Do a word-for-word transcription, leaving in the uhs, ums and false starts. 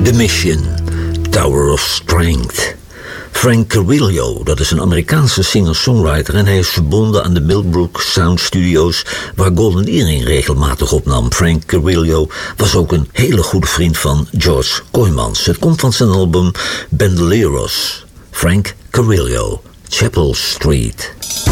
The Mission, Tower of Strength. Frank Carrillo, dat is een Amerikaanse singer-songwriter en hij is verbonden aan de Millbrook Sound Studios waar Golden Earring regelmatig opnam. Frank Carrillo was ook een hele goede vriend van George Kooijmans. Het komt van zijn album Bandoleros. Frank Carrillo, Chapel Street.